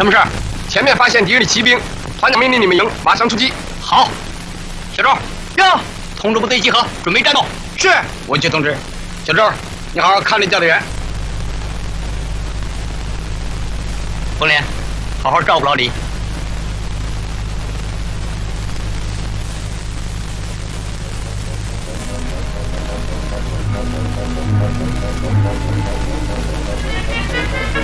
什么事儿？ 前面发现敌人的骑兵，团长命令你们营马上出击。 好，小周， 呀， 通知部队集合，准备战斗。 是。 文区同志，小周，你好好看着教导员。凤莲，好好照顾老李。